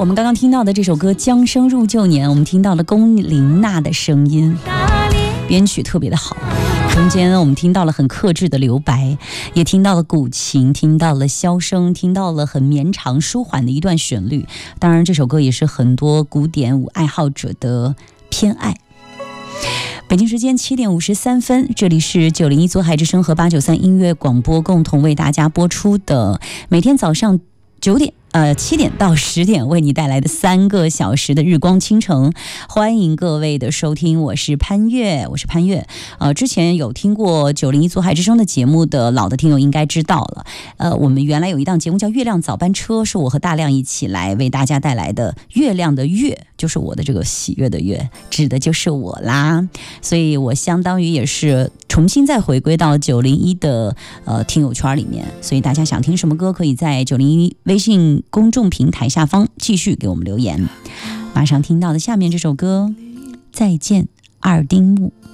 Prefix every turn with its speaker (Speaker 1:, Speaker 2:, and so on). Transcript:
Speaker 1: 我们刚刚听到的这首歌《将声入旧年》，我们听到了龚琳娜的声音，编曲特别的好。中间我们听到了很克制的留白，也听到了古琴，听到了箫声，听到了很绵长舒缓的一段旋律。当然这首歌也是很多古典舞爱好者的偏爱。北京时间7点53分，这里是901左海之声和893音乐广播共同为大家播出的每天早上7点到10点为你带来的3个小时的日光倾城，欢迎各位的收听，我是潘越。之前有听过901左海之声的节目的老的听友应该知道了，我们原来有一档节目叫月亮早班车，是我和大亮一起来为大家带来的。月亮的月就是我的这个喜悦的悦，指的就是我啦，所以我相当于也是重新再回归到901的听友圈里面，所以大家想听什么歌可以在901微信公众平台下方继续给我们留言。马上听到的下面这首歌《再见二丁目》。